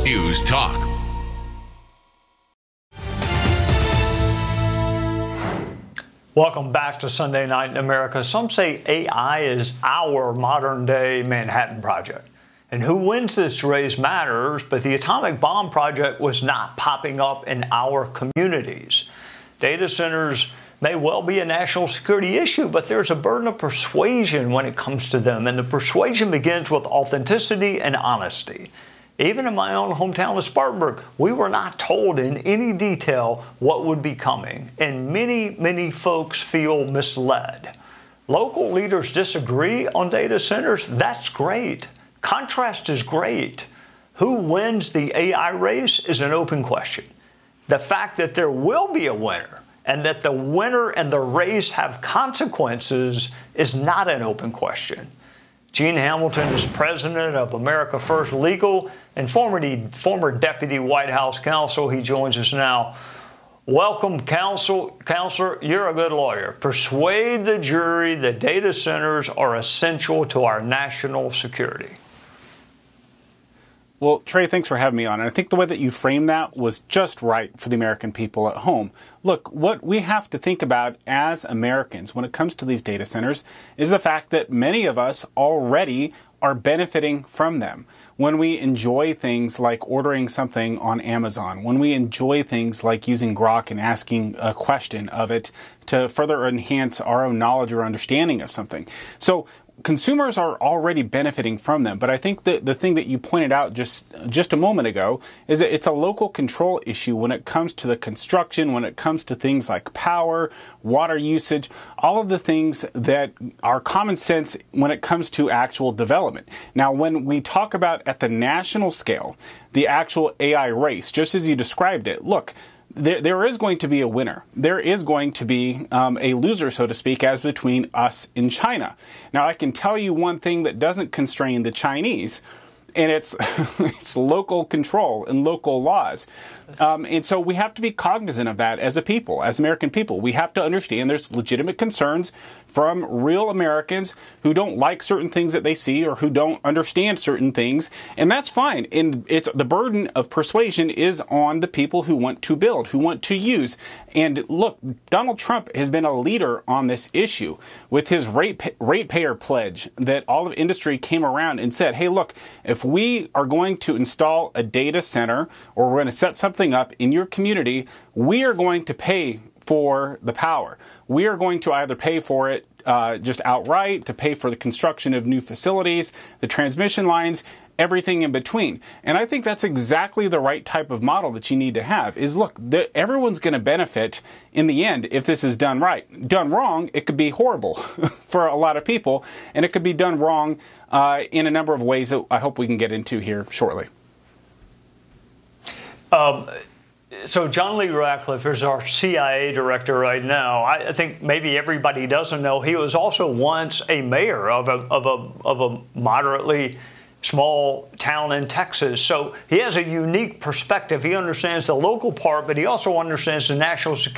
News Talk. Welcome back to Sunday Night in America. Some say AI is our modern-day Manhattan Project. And who wins this race matters, but the atomic bomb project was not popping up in our communities. Data centers may well be a national security issue, but there's a burden of persuasion when it comes to them, and the persuasion begins with authenticity and honesty. Even in my own hometown of Spartanburg, we were not told in any detail what would be coming, and many folks feel misled. Local leaders disagree on data centers. That's great. Contrast is great. Who wins the AI race is an open question. The fact that there will be a winner and that the winner and the race have consequences is not an open question. Gene Hamilton is president of America First Legal and former deputy White House counsel. He joins us now. Welcome, Counselor. You're a good lawyer. Persuade the jury that data centers are essential to our national security. Well, Trey, thanks for having me on. And I think the way that you framed that was just right for the American people at home. Look, what we have to think about as Americans when it comes to these data centers is the fact that many of us already are benefiting from them. When we enjoy things like ordering something on Amazon, when we enjoy things like using Grok and asking a question of it to further enhance our own knowledge or understanding of something. So consumers are already benefiting from them. But I think that the thing that you pointed out just a moment ago is that it's a local control issue when it comes to the construction, when it comes to things like power, water usage, all of the things that are common sense when it comes to actual development. Now, when we talk about at the national scale, the actual AI race, just as you described it, look, there is going to be a winner. There is going to be a loser, so to speak, as between us and China. Now, I can tell you one thing that doesn't constrain the Chinese, and it's it's local control and local laws. And so we have to be cognizant of that as a people, as American people. We have to understand there's legitimate concerns from real Americans who don't like certain things that they see or who don't understand certain things, and that's fine. And it's the burden of persuasion is on the people who want to build, who want to use. And look, Donald Trump has been a leader on this issue with his ratepayer pledge that all of industry came around and said, hey, look, if we are going to install a data center or we're going to set something up in your community, we are going to pay for the power. We are going to either pay for it just outright, to pay for the construction of new facilities, the transmission lines, everything in between. And I think that's exactly the right type of model that you need to have is, look, everyone's going to benefit in the end if this is done right. Done wrong, it could be horrible for a lot of people, and it could be done wrong in a number of ways that I hope we can get into here shortly. So John Lee Ratcliffe is our CIA director right now. I think maybe everybody doesn't know he was also once a mayor of a moderately small town in Texas. So he has a unique perspective. He understands the local part, but he also understands the national security.